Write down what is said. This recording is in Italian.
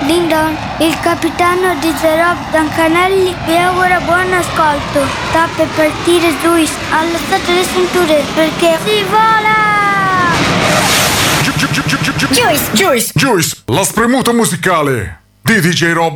Ding dong, il capitano di The Rob Dancanelli vi augura buon ascolto. Sta per partire Juice, allostate le cinture perché si vola! Juice, la spremuta musicale di DJ Rob.